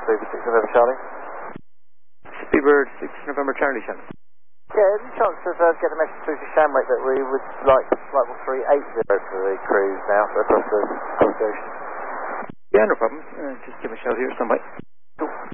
Speedbird 6 November Charlie. Speedbird 6 November Charlie, Shannon. Yeah, any chance of getting a message through to Shamrock that we would like flight 380 for the cruise now across the ocean? Yeah, no problem. Just give me a shout here, somebody.